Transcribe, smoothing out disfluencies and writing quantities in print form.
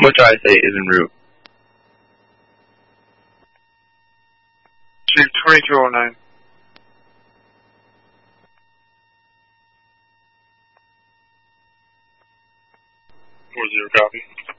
Which I say is en route. Chief 2209. 40 copy.